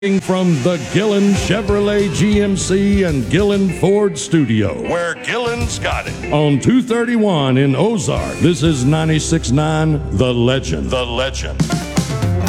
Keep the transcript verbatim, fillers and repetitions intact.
From the Gillen Chevrolet G M C and Gillen Ford studio, where Gillen's got it. On two thirty-one in Ozark, this is ninety-six point nine The Legend. The Legend.